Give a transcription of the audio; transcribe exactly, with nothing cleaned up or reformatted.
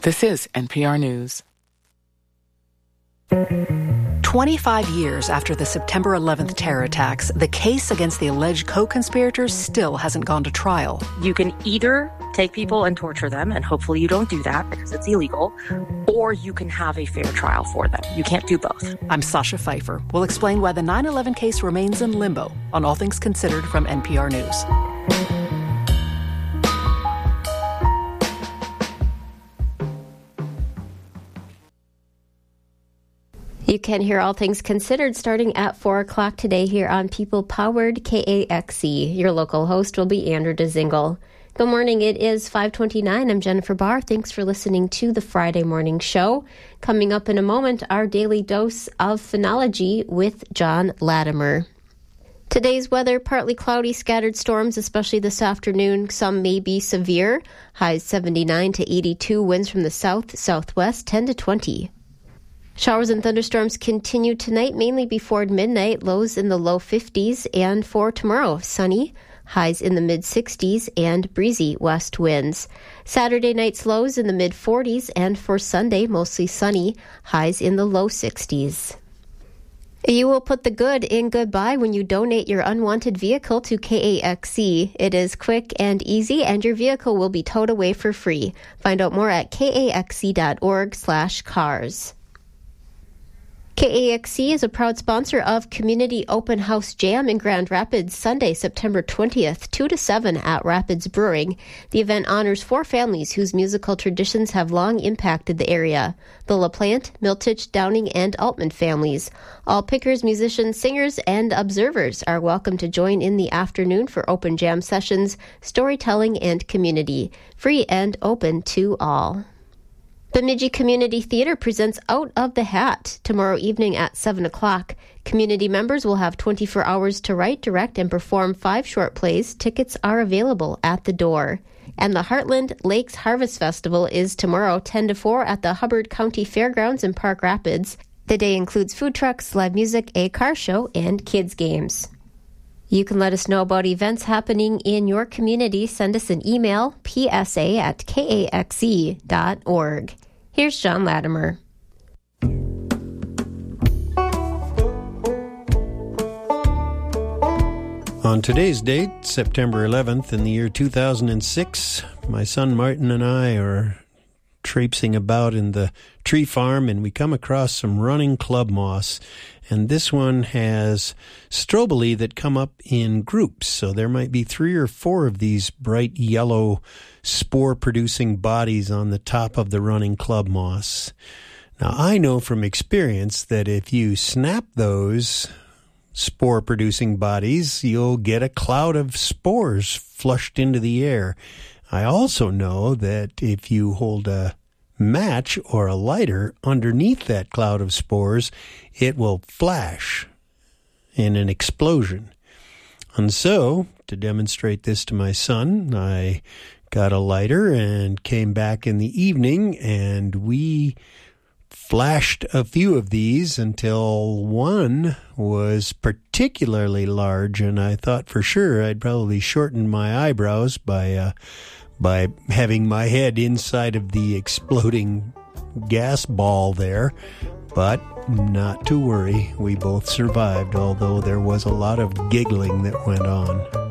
This is N P R News. twenty-five years after the September eleventh terror attacks, the case against the alleged co-conspirators still hasn't gone to trial. You can either take people and torture them, and hopefully you don't do that because it's illegal, or you can have a fair trial for them. You can't do both. I'm Sasha Pfeiffer. We'll explain why the nine eleven case remains in limbo on All Things Considered from N P R News. You can hear All Things Considered starting at four o'clock today here on People-Powered K A X E. Your local host will be Andrew DeZingle. Good morning. It is five twenty-nine. I'm Jennifer Barr. Thanks for listening to the Friday Morning Show. Coming up in a moment, our daily dose of phenology with John Latimer. Today's weather, partly cloudy, scattered storms, especially this afternoon. Some may be severe. Highs seventy-nine to eighty-two, winds from the south, southwest, ten to twenty. Showers and thunderstorms continue tonight, mainly before midnight, lows in the low fifties, and for tomorrow, sunny, highs in the mid-sixties, and breezy west winds. Saturday night's lows in the mid-forties, and for Sunday, mostly sunny, highs in the low sixties. You will put the good in goodbye when you donate your unwanted vehicle to K A X E. It is quick and easy, and your vehicle will be towed away for free. Find out more at kaxc.org slash cars. K A X C is a proud sponsor of Community Open House Jam in Grand Rapids, Sunday, September twentieth, two to seven at Rapids Brewing. The event honors four families whose musical traditions have long impacted the area: the LaPlante, Miltich, Downing, and Altman families. All pickers, musicians, singers, and observers are welcome to join in the afternoon for open jam sessions, storytelling, and community. Free and open to all. Bemidji Community Theater presents Out of the Hat tomorrow evening at seven o'clock. Community members will have twenty-four hours to write, direct, and perform five short plays. Tickets are available at the door. And the Heartland Lakes Harvest Festival is tomorrow, ten to four, at the Hubbard County Fairgrounds in Park Rapids. The day includes food trucks, live music, a car show, and kids' games. You can let us know about events happening in your community. Send us an email, p s a at k a x e dot org. Here's John Latimer. On today's date, September eleventh, in the year two thousand six, my son Martin and I are traipsing about in the tree farm, and we come across some running club moss. And this one has strobili that come up in groups. So there might be three or four of these bright yellow spore-producing bodies on the top of the running club moss. Now, I know from experience that if you snap those spore-producing bodies, you'll get a cloud of spores flushed into the air. I also know that if you hold a match or a lighter underneath that cloud of spores, it will flash in an explosion. And so, to demonstrate this to my son, I got a lighter and came back in the evening, and we flashed a few of these until one was particularly large, and I thought for sure I'd probably shorten my eyebrows by uh, by having my head inside of the exploding gas ball there. But not to worry, we both survived, although there was a lot of giggling that went on.